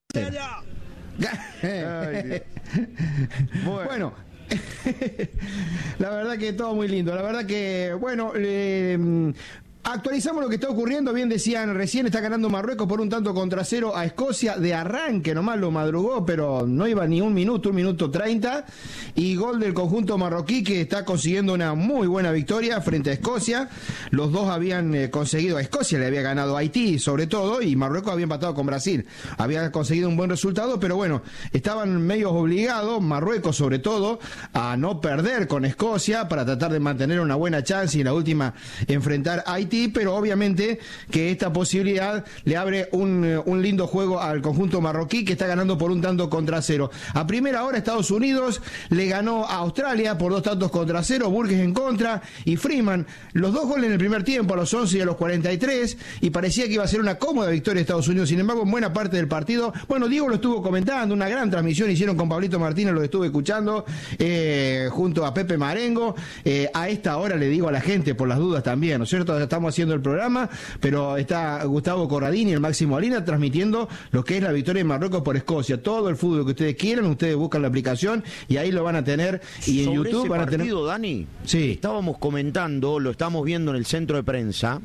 Bueno, la verdad que todo muy lindo. La verdad que, bueno, actualizamos lo que está ocurriendo. Bien decían recién, está ganando Marruecos por 1-0 a Escocia. De arranque nomás lo madrugó, pero no iba ni un minuto 30. Y gol del conjunto marroquí, que está consiguiendo una muy buena victoria frente a Escocia. Los dos habían conseguido, a Escocia le había ganado a Haití sobre todo, y Marruecos había empatado con Brasil. Había conseguido un buen resultado, pero bueno, estaban medios obligados, Marruecos sobre todo, a no perder con Escocia para tratar de mantener una buena chance y en la última enfrentar a Haití. Pero obviamente que esta posibilidad le abre un lindo juego al conjunto marroquí, que está ganando por 1-0. A primera hora Estados Unidos le ganó a Australia por 2-0, Burgess en contra y Freeman, los dos goles en el primer tiempo, a los 11 y a los 43, y parecía que iba a ser una cómoda victoria de Estados Unidos. Sin embargo, en buena parte del partido, bueno, Diego lo estuvo comentando, una gran transmisión hicieron con Pablito Martínez, lo estuve escuchando junto a Pepe Marengo. A esta hora le digo a la gente, por las dudas también, ¿no es cierto? Estamos haciendo el programa, pero está Gustavo Corradini y el Máximo Alina transmitiendo lo que es la victoria de Marruecos por Escocia. Todo el fútbol que ustedes quieran, ustedes buscan la aplicación y ahí lo van a tener. Y en sobre YouTube ese van a tener. partido, Dani, sí, estábamos comentando, lo estamos viendo en el centro de prensa,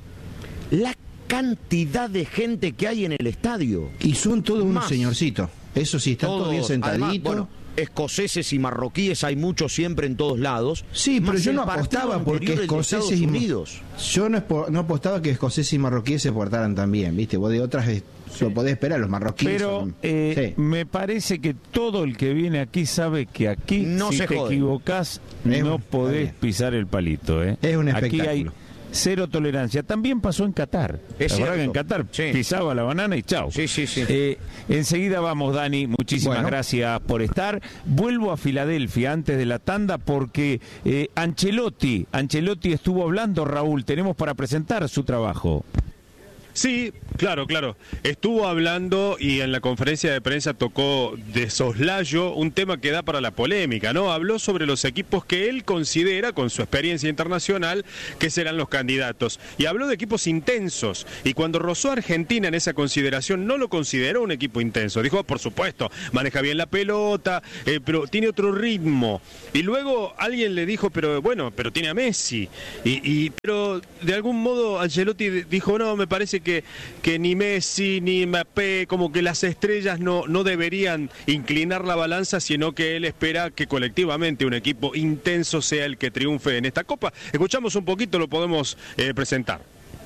la cantidad de gente que hay en el estadio. Y son todos unos señorcitos. Eso sí, están todos bien sentaditos. Además, bueno, escoceses y marroquíes hay muchos siempre en todos lados. Sí, pero yo no apostaba porque escoceses y Unidos. Yo no apostaba que escoceses y marroquíes se portaran tan bien, ¿viste? Vos de otras lo podés esperar, los marroquíes. Pero sí, me parece que todo el que viene aquí sabe que aquí, no si te equivocás, no podés pisar el palito, ¿eh? Es un espectáculo. Aquí hay cero tolerancia. También pasó en Qatar. Es la verdad que en Qatar pisaba la banana y chau. Sí. Enseguida vamos, Dani. Muchísimas gracias por estar. Vuelvo a Filadelfia antes de la tanda porque Ancelotti estuvo hablando, Raúl. Tenemos para presentar su trabajo. Sí, claro. Estuvo hablando y en la conferencia de prensa tocó de soslayo un tema que da para la polémica, ¿no? Habló sobre los equipos que él considera, con su experiencia internacional, que serán los candidatos. Y habló de equipos intensos. Y cuando rozó a Argentina en esa consideración, no lo consideró un equipo intenso. Dijo, por supuesto, maneja bien la pelota, pero tiene otro ritmo. Y luego alguien le dijo, pero tiene a Messi. Pero de algún modo Ancelotti dijo, no, me parece que ni Messi ni Mbappé, como que las estrellas no deberían inclinar la balanza, sino que él espera que colectivamente un equipo intenso sea el que triunfe en esta Copa. Escuchamos un poquito, lo podemos presentar.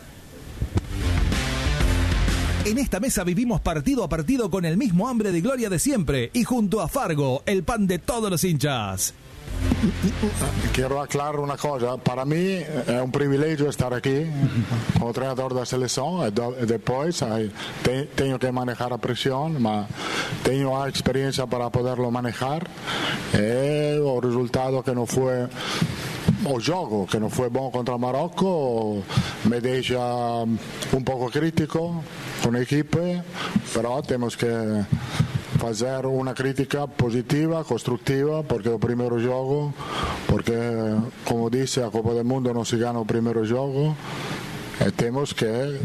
En esta mesa vivimos partido a partido con el mismo hambre de gloria de siempre y junto a Fargo, el pan de todos los hinchas. Quiero aclarar una cosa, para mí es un privilegio estar aquí como treinador de la selección y después tengo que manejar la presión, pero tengo la experiencia para poderlo manejar. El resultado que no fue o juego que no fue bueno contra Marocco me deja un poco crítico con el equipo, pero tenemos que hacer una crítica positiva, constructiva, porque el primer juego, porque como dice la Copa del Mundo no se gana el primer juego, tenemos que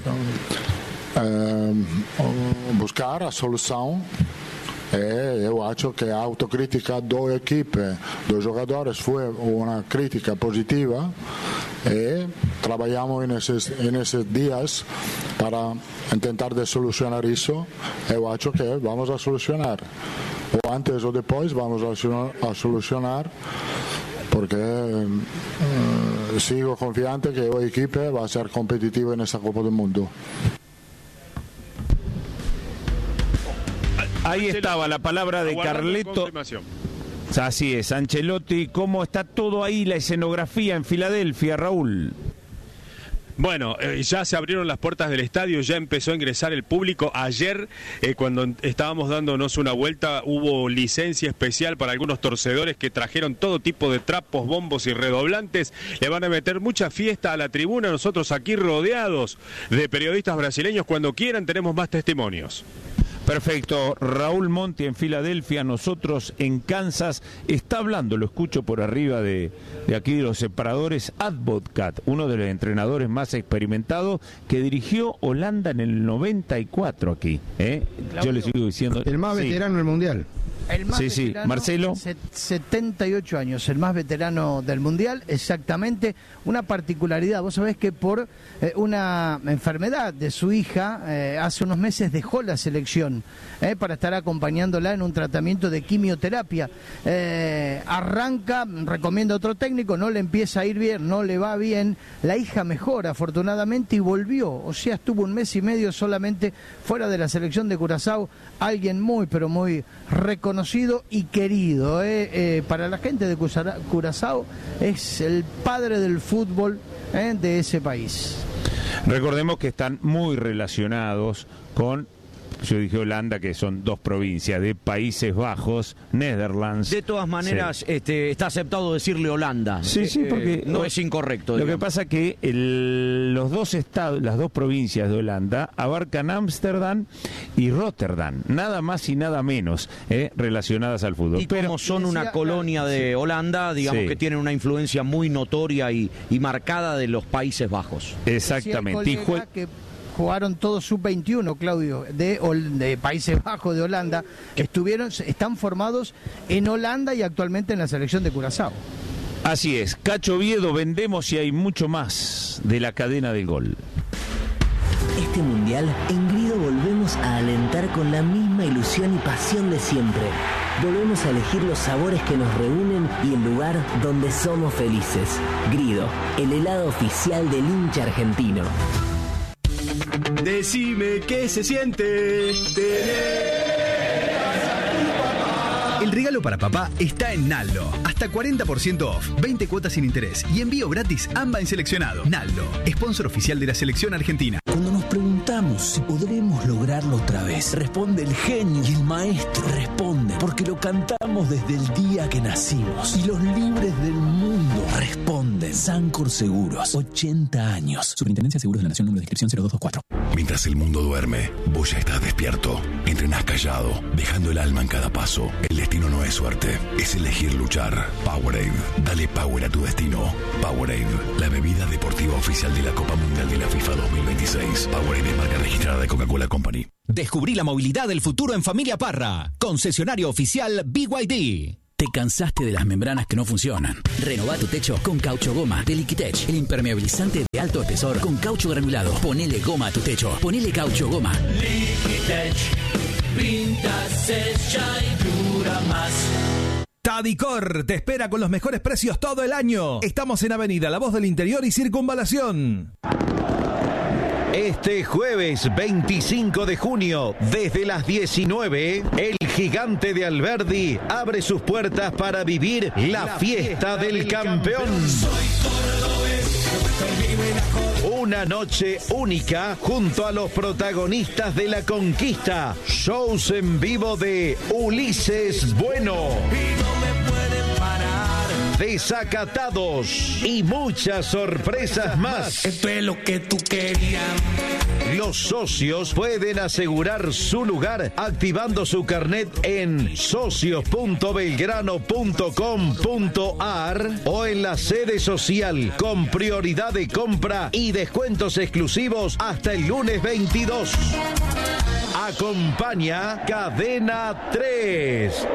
buscar la solución. Eu acho que a autocrítica do equipe, dos jogadores, foi uma crítica positiva e trabalhamos nesses dias para tentar de solucionar isso. Eu acho que vamos a solucionar. Ou antes ou depois vamos a solucionar, porque sigo confiante que a equipe vai ser competitiva nessa Copa do Mundo. Ahí estaba la palabra de Carleto. Así es, Ancelotti. ¿Cómo está todo ahí, la escenografía en Filadelfia, Raúl? Bueno, ya se abrieron las puertas del estadio, ya empezó a ingresar el público. Ayer, cuando estábamos dándonos una vuelta, hubo licencia especial para algunos torcedores que trajeron todo tipo de trapos, bombos y redoblantes. Le van a meter mucha fiesta a la tribuna. Nosotros aquí rodeados de periodistas brasileños, cuando quieran tenemos más testimonios. Perfecto. Raúl Monti en Filadelfia, nosotros en Kansas. Está hablando, lo escucho por arriba de aquí de los separadores, Advocat, uno de los entrenadores más experimentados que dirigió Holanda en el 94 aquí. Yo le sigo diciendo. El más veterano del Mundial. El más veterano, Marcelo. 78 años, el más veterano del Mundial, exactamente. Una particularidad, vos sabés que por una enfermedad de su hija, hace unos meses dejó la selección para estar acompañándola en un tratamiento de quimioterapia. Arranca, recomienda otro técnico, no le empieza a ir bien, no le va bien. La hija mejora, afortunadamente, y volvió. O sea, estuvo un mes y medio solamente fuera de la selección de Curazao. Alguien muy, pero muy reconocido y querido. Para la gente de Curazao es el padre del fútbol de ese país. Recordemos que están muy relacionados con, yo dije Holanda, que son dos provincias de Países Bajos, Netherlands. De todas maneras, está aceptado decirle Holanda. Sí, porque no es incorrecto. Lo que pasa que los dos estados, las dos provincias de Holanda abarcan Ámsterdam y Rotterdam, nada más y nada menos relacionadas al fútbol. Y como son una colonia de Holanda, digamos que tienen una influencia muy notoria y marcada de los Países Bajos. Exactamente. Jugaron todos sub-21, Claudio, de Países Bajos, de Holanda. Están formados en Holanda y actualmente en la selección de Curazao. Así es. Cacho Oviedo, vendemos y hay mucho más de la cadena del gol. Este mundial, en Grido volvemos a alentar con la misma ilusión y pasión de siempre. Volvemos a elegir los sabores que nos reúnen y el lugar donde somos felices. Grido, el helado oficial del hincha argentino. Decime qué se siente El regalo para papá está en Naldo. Hasta 40% off, 20 cuotas sin interés y envío gratis AMBA en seleccionado. Naldo, sponsor oficial de la selección argentina. Cuando nos preguntamos si podremos lograrlo otra vez, responde el genio y el maestro. Responde porque lo cantamos desde el día que nacimos. Y los libres del mundo responden. Sancor Seguros, 80 años. Superintendencia de Seguros de la Nación, número de inscripción 0224. Mientras el mundo duerme, vos ya estás despierto. Entrenás callado, dejando el alma en cada paso. El destino no es suerte, es elegir luchar. Powerade, dale power a tu destino. Powerade, la bebida deportiva oficial de la Copa Mundial de la FIFA 2026. Powerade es marca registrada de Coca-Cola Company. Descubrí la movilidad del futuro en Familia Parra. Concesionario oficial BYD. ¿Te cansaste de las membranas que no funcionan? Renová tu techo con Caucho Goma de Liquitech, el impermeabilizante de alto espesor con caucho granulado. Ponele goma a tu techo. Ponele Caucho Goma. Liquitech, pinta, secha y dura más. Tadicor te espera con los mejores precios todo el año. Estamos en Avenida La Voz del Interior y Circunvalación. Este jueves 25 de junio, desde las 19, el Gigante de Alberdi abre sus puertas para vivir la fiesta del campeón. Una noche única junto a los protagonistas de la conquista. Shows en vivo de Ulises Bueno, Desacatados y muchas sorpresas más. Esto es lo que tú querías. Los socios pueden asegurar su lugar activando su carnet en socios.belgrano.com.ar o en la sede social con prioridad de compra y descuentos exclusivos hasta el lunes 22. Acompaña Cadena 3.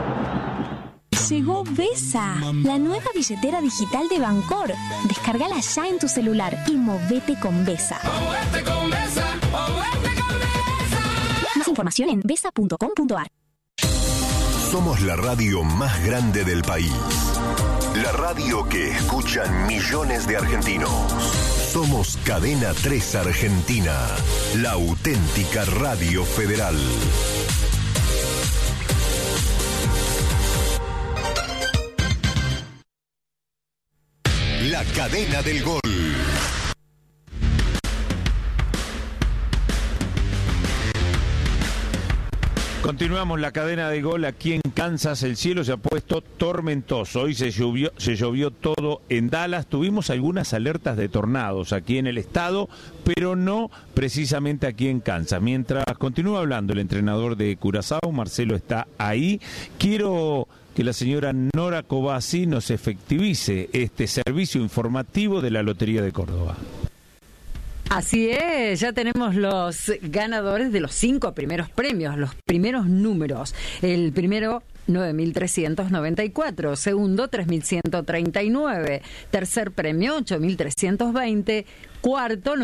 Llegó Vesa, la nueva billetera digital de Bancor. Descárgala ya en tu celular y movete con Vesa. Más información en vesa.com.ar. Somos la radio más grande del país. La radio que escuchan millones de argentinos. Somos Cadena 3 Argentina, la auténtica radio federal. La cadena del gol. Continuamos la cadena de gol aquí en Kansas. El cielo se ha puesto tormentoso. Hoy se llovió todo en Dallas. Tuvimos algunas alertas de tornados aquí en el estado, pero no precisamente aquí en Kansas. Mientras continúa hablando el entrenador de Curazao, Marcelo está ahí. Quiero que la señora Nora Cobasi nos efectivice este servicio informativo de la Lotería de Córdoba. Así es, ya tenemos los ganadores de los 5 primeros premios, los primeros números. El primero, 9.394, segundo, 3.139, tercer premio, 8.320, cuarto,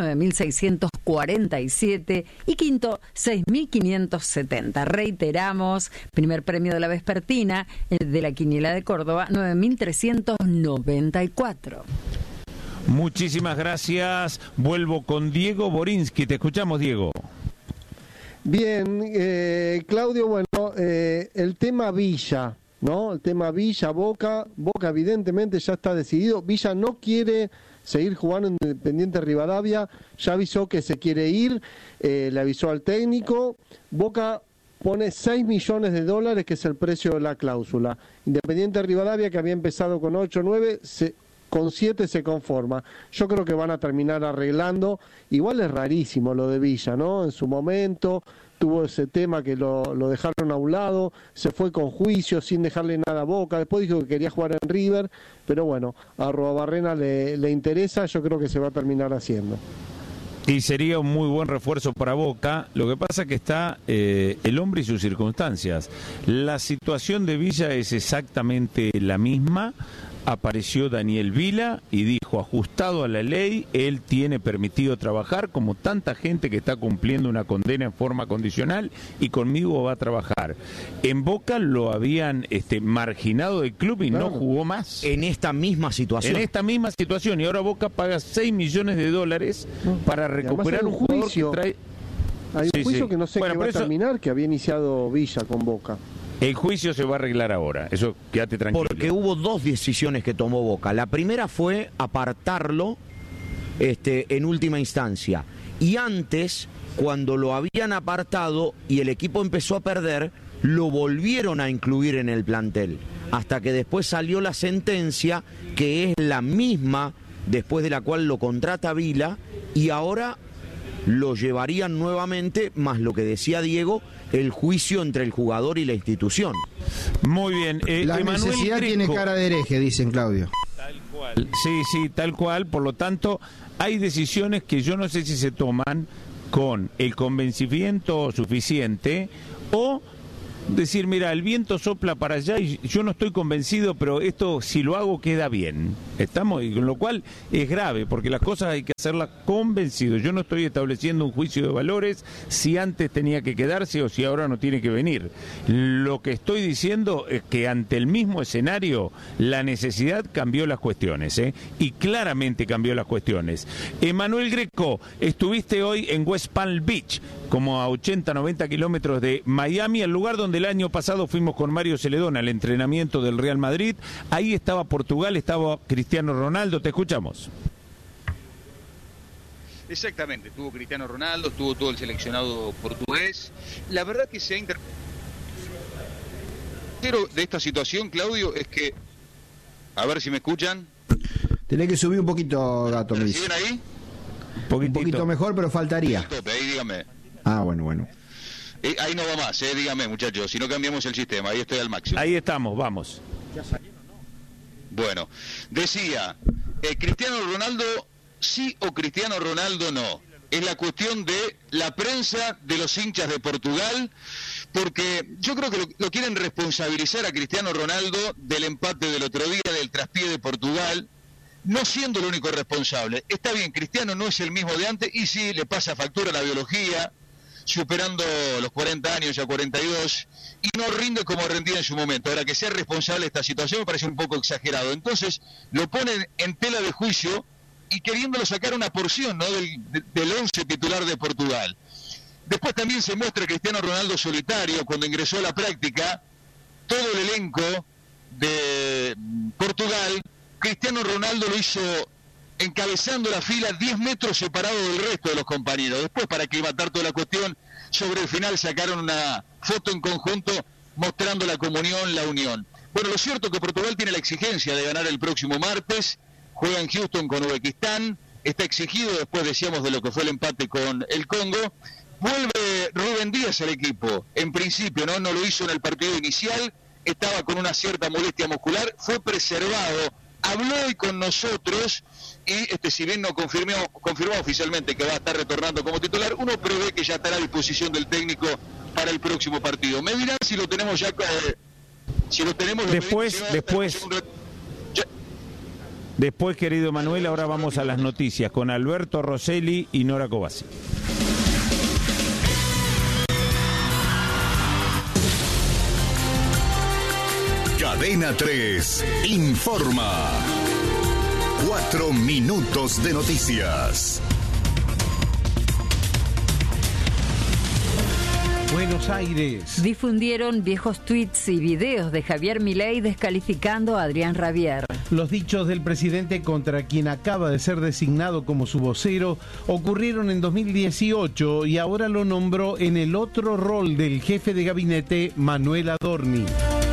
9.647 y quinto, 6.570. Reiteramos, primer premio de la vespertina, de la Quiniela de Córdoba, 9.394. Muchísimas gracias. Vuelvo con Diego Borinsky. Te escuchamos, Diego. Bien, Claudio, bueno, el tema Villa, ¿no? El tema Villa, Boca evidentemente ya está decidido. Villa no quiere seguir jugando en Independiente Rivadavia, ya avisó que se quiere ir, le avisó al técnico. Boca pone $6 millones, que es el precio de la cláusula. Independiente Rivadavia, que había empezado con 8 o 9, con 7 se conforma. Yo creo que van a terminar arreglando. Igual es rarísimo lo de Villa, ¿no? En su momento tuvo ese tema que lo dejaron a un lado, se fue con juicio sin dejarle nada a Boca, después dijo que quería jugar en River, pero bueno, a Arruabarrena le interesa, yo creo que se va a terminar haciendo. Y sería un muy buen refuerzo para Boca. Lo que pasa es que está el hombre y sus circunstancias. La situación de Villa es exactamente la misma. Apareció Daniel Vila y dijo, ajustado a la ley, él tiene permitido trabajar como tanta gente que está cumpliendo una condena en forma condicional y conmigo va a trabajar. En Boca lo habían marginado del club y no jugó más. En esta misma situación. En esta misma situación, y ahora Boca paga $6 millones para recuperar un jugador que trae... Hay un juicio que no sé qué va a terminar, que había iniciado Villa con Boca. El juicio se va a arreglar ahora, eso quédate tranquilo. Porque hubo 2 decisiones que tomó Boca. La primera fue apartarlo en última instancia. Y antes, cuando lo habían apartado y el equipo empezó a perder, lo volvieron a incluir en el plantel. Hasta que después salió la sentencia, que es la misma después de la cual lo contrata Vila, y ahora lo llevarían nuevamente, más lo que decía Diego, el juicio entre el jugador y la institución. Muy bien. La necesidad tiene cara de hereje, dicen, Claudio. Tal cual. Sí, tal cual. Por lo tanto, hay decisiones que yo no sé si se toman con el convencimiento suficiente o decir, mira, el viento sopla para allá y yo no estoy convencido, pero esto si lo hago queda bien. Estamos, y con lo cual es grave, porque las cosas hay que hacerlas convencidos. Yo no estoy estableciendo un juicio de valores si antes tenía que quedarse o si ahora no tiene que venir. Lo que estoy diciendo es que ante el mismo escenario la necesidad cambió las cuestiones, y claramente cambió las cuestiones. Emanuel Greco, estuviste hoy en West Palm Beach, como a 80-90 kilómetros de Miami, el lugar donde el año pasado fuimos con Mario Celedón al entrenamiento del Real Madrid. Ahí estaba Portugal, estaba Cristiano Ronaldo. Te escuchamos. Exactamente, estuvo Cristiano Ronaldo, estuvo todo el seleccionado portugués. La verdad que se ha Pero de esta situación, Claudio, es que, a ver si me escuchan. Tenés que subir un poquito, Gato. ¿Me siguen ahí? Un poquito mejor, pero faltaría. Ahí dígame. Ah, bueno. Ahí no va más, dígame, muchachos, si no cambiamos el sistema, ahí estoy al máximo. Ahí estamos, vamos. Bueno, decía, Cristiano Ronaldo sí o Cristiano Ronaldo no. Es la cuestión de la prensa, de los hinchas de Portugal, porque yo creo que lo quieren responsabilizar a Cristiano Ronaldo del empate del otro día, del traspié de Portugal, no siendo el único responsable. Está bien, Cristiano no es el mismo de antes, y sí, le pasa factura a la biología, superando los 40 años, ya 42, y no rinde como rendía en su momento. Ahora, que sea responsable de esta situación me parece un poco exagerado. Entonces, lo ponen en tela de juicio y queriéndolo sacar una porción, ¿no?, del 11 titular de Portugal. Después también se muestra Cristiano Ronaldo solitario. Cuando ingresó a la práctica, todo el elenco de Portugal, Cristiano Ronaldo lo hizo encabezando la fila 10 metros separado del resto de los compañeros. Después, para aclimatar toda la cuestión, sobre el final sacaron una foto en conjunto mostrando la comunión, la unión. Bueno, lo cierto es que Portugal tiene la exigencia de ganar el próximo martes, juega en Houston con Uzbekistán, está exigido después, decíamos, de lo que fue el empate con el Congo. Vuelve Rubén Díaz al equipo, en principio no lo hizo en el partido inicial, estaba con una cierta molestia muscular, fue preservado, habló hoy con nosotros y si bien no confirmó oficialmente que va a estar retornando como titular, uno prevé que ya estará a disposición del técnico para el próximo partido. Me dirán si lo tenemos ya, si lo tenemos Después, querido Manuel, ahora vamos a las noticias con Alberto Rosselli y Nora Cobasi. Cadena 3 informa. 4 minutos de noticias. Buenos Aires. Difundieron viejos tweets y videos de Javier Milei descalificando a Adrián Rabier. Los dichos del presidente contra quien acaba de ser designado como su vocero ocurrieron en 2018 y ahora lo nombró en el otro rol del jefe de gabinete, Manuel Adorni.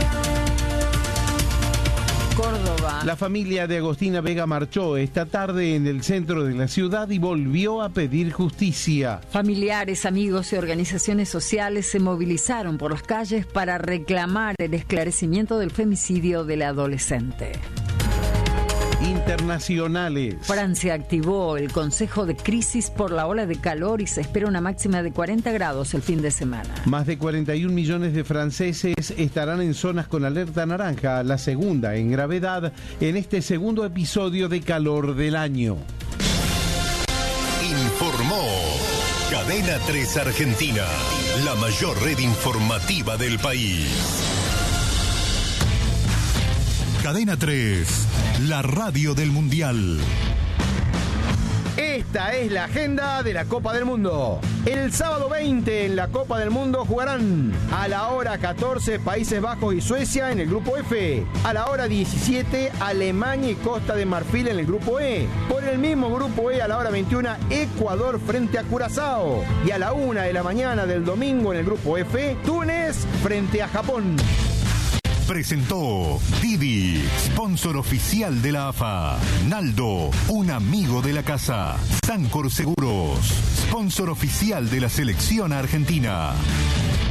Córdoba. La familia de Agostina Vega marchó esta tarde en el centro de la ciudad y volvió a pedir justicia. Familiares, amigos y organizaciones sociales se movilizaron por las calles para reclamar el esclarecimiento del femicidio del adolescente. Internacionales. Francia activó el Consejo de Crisis por la ola de calor y se espera una máxima de 40 grados el fin de semana. Más de 41 millones de franceses estarán en zonas con alerta naranja, la segunda en gravedad, en este segundo episodio de calor del año. Informó Cadena 3 Argentina, la mayor red informativa del país. Cadena 3, la radio del Mundial. Esta es la agenda de la Copa del Mundo. El sábado 20 en la Copa del Mundo jugarán a la hora 14 Países Bajos y Suecia en el grupo F. A la hora 17 Alemania y Costa de Marfil en el grupo E. Por el mismo grupo E a la hora 21 Ecuador frente a Curazao. Y a la 1 de la mañana del domingo en el grupo F Túnez frente a Japón. Presentó Didi, sponsor oficial de la AFA. Naldo, un amigo de la casa. Sancor Seguros, sponsor oficial de la selección argentina.